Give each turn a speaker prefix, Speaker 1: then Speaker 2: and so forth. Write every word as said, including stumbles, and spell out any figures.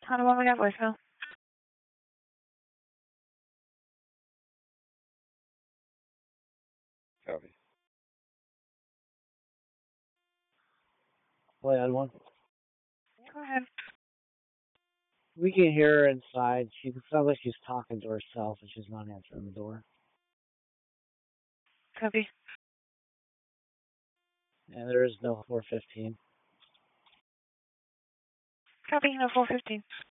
Speaker 1: On the one we got voicemail.
Speaker 2: Copy.
Speaker 3: Play on one.
Speaker 1: Go ahead.
Speaker 3: We can hear her inside. She sounds like she's talking to herself and she's not answering the door.
Speaker 1: Copy.
Speaker 3: And there is no four fifteen.
Speaker 1: Copy, no four fifteen.